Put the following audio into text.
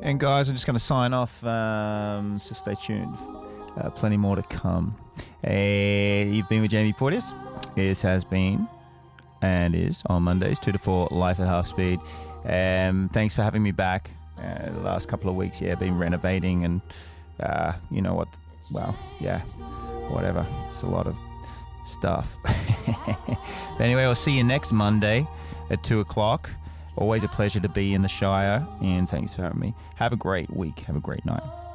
And guys, I'm just going to sign off, so stay tuned. Plenty more to come. You've been with Jamie Porteous. This has been and is on Mondays 2 to 4 Life at Half Speed. Thanks for having me back. The last couple of weeks, been renovating and you know what? Well, whatever. It's a lot of stuff. But anyway, I'll see you next Monday at 2 o'clock. Always a pleasure to be in the Shire, and thanks for having me. Have a great week. Have a great night.